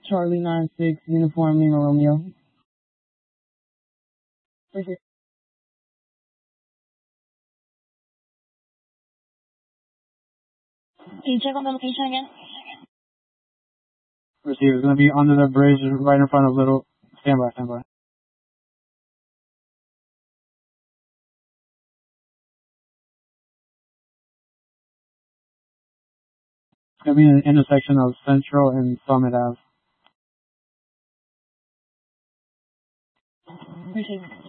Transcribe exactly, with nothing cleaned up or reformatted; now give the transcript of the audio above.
Charlie nine six, Uniform Lima Romeo. Appreciate it. Can you check on the location again? Receiver is going to be under the bridge right in front of Little. Stand by, stand by. It's going to be in the intersection of Central and Summit Ave. Appreciate it.